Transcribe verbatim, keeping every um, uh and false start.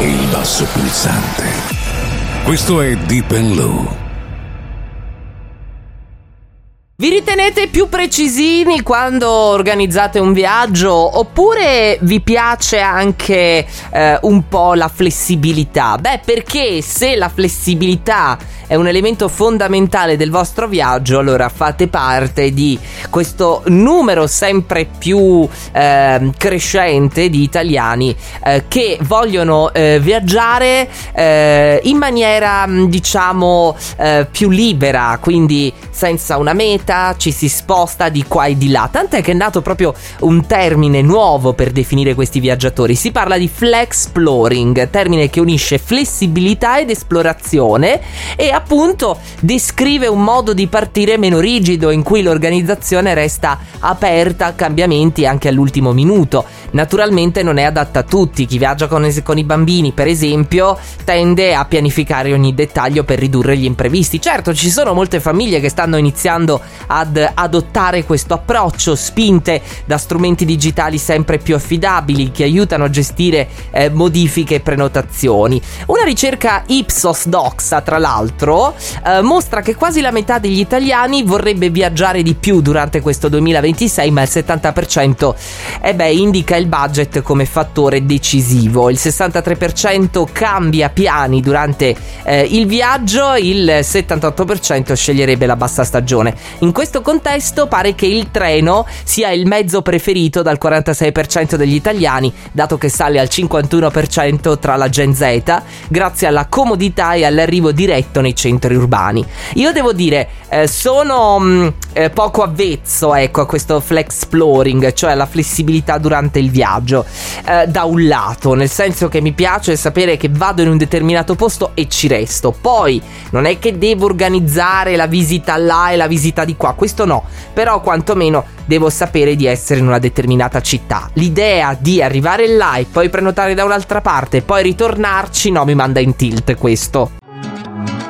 e il basso pulsante. Questo è Deep and Low. Vi ritenete più precisini quando organizzate un viaggio, oppure vi piace anche eh, un po' la flessibilità? Beh, perché se la flessibilità è un elemento fondamentale del vostro viaggio, allora fate parte di questo numero sempre più eh, crescente di italiani eh, che vogliono eh, viaggiare eh, in maniera, diciamo, eh, più libera, quindi senza una meta, ci si sposta di qua e di là. Tant'è che è nato proprio un termine nuovo per definire questi viaggiatori. Si parla di flexploring, termine che unisce flessibilità ed esplorazione e appunto descrive un modo di partire meno rigido, in cui l'organizzazione resta aperta a cambiamenti anche all'ultimo minuto. Naturalmente non è adatta a tutti. Chi viaggia con, con i bambini, per esempio, tende a pianificare ogni dettaglio per ridurre gli imprevisti. Certo, ci sono molte famiglie che stanno iniziando ad adottare questo approccio, spinte da strumenti digitali sempre più affidabili che aiutano a gestire eh, modifiche e prenotazioni. Una ricerca Ipsos Doxa, tra l'altro, eh, mostra che quasi la metà degli italiani vorrebbe viaggiare di più durante questo duemilaventisei, ma il settanta per cento eh beh, indica il budget come fattore decisivo. Il sessantatré per cento cambia piani durante eh, il viaggio, il settantotto per cento sceglierebbe la bassa stagione. In questo contesto pare che il treno sia il mezzo preferito dal quarantasei per cento degli italiani, dato che sale al cinquantuno per cento tra la Gen Z, grazie alla comodità e all'arrivo diretto nei centri urbani. Io devo dire, eh, sono mh, eh, poco avvezzo ecco, a questo flexploring, cioè alla flessibilità durante il viaggio, eh, da un lato, nel senso che mi piace sapere che vado in un determinato posto e ci resto. Poi non è che devo organizzare la visita là e la visita di qua, questo no, però quantomeno devo sapere di essere in una determinata città. L'idea di arrivare là e poi prenotare da un'altra parte e poi ritornarci, no, mi manda in tilt questo.